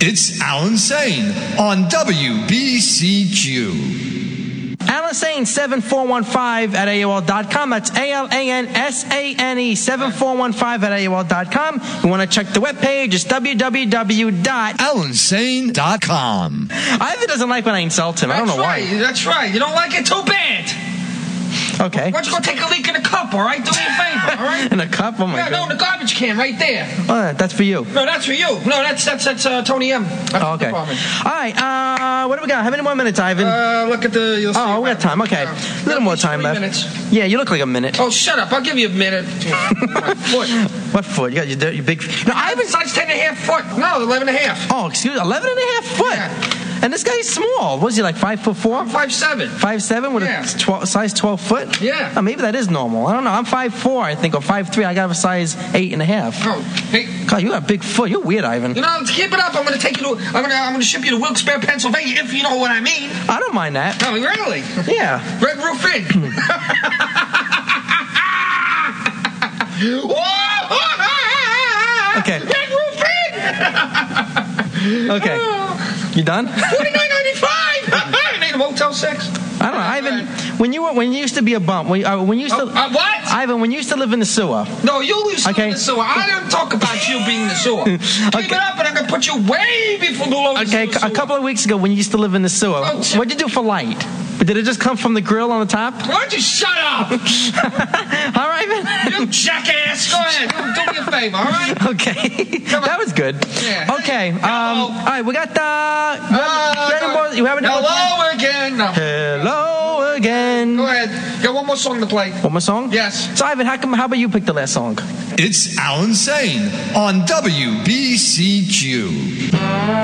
It's Alan Sane on WBCQ. Alan Sane, 7415 at AOL.com. That's ALANSANE, 7415 at AOL.com. You want to check the webpage, it's www.alansane.com. Ivan doesn't like when I insult him. I don't know why. That's right. You don't like it? Too bad. Okay. Why don't you go take a leak in a cup, all right? Do me a favor, all right? In a cup? Oh, my God. No, in the garbage can right there. Oh, that's for you. No, that's for you. No, that's Tony M. Oh, okay. All right. What do we got? How many more minutes, Ivan? Look at the... You'll see we got time. Okay. A little more time left. Minutes. Yeah, you look like a minute. Oh, shut up. I'll give you a minute. My foot. What foot? You got your big... No, Ivan size 10.5 foot. No, 11.5. Oh, excuse me. 11.5 foot? Yeah. And this guy's small. Was he like 5'4"? 5'7". 5'7" with a size 12 foot? Yeah. Oh, maybe that is normal. I don't know. I'm 5'4", I think, or 5'3". I got a size 8.5. Oh, hey. God, you got a big foot. You're weird, Ivan. You know, let's keep it up. I'm going to take you to... I'm going to ship you to Wilkes-Barre, Pennsylvania, if you know what I mean. I don't mind that. Oh, really? Yeah. Red Roof Inn. Okay. Red Roof Inn. Okay. You done? $49.95. I need a Motel 6. I don't know, Ivan. When you used to be a bum, when you used to what? Ivan, when you used to live in the sewer. No, you used to live in the sewer. I don't talk about you being in the sewer. Keep it up, and I'm gonna put you way below the sewer. Okay, a couple of weeks ago, when you used to live in the sewer, what'd you do for light? Did it just come from the grill on the top? Why don't you shut up? All right, Ivan. You jackass. Go ahead. Do me a favor, all right? Okay. That was good. Yeah. Okay. All right, we got you have Hello again. No. Hello again. Go ahead. Got one more song to play. One more song? Yes. So, Ivan, how about you pick the last song? It's Alan Sane on WBCQ.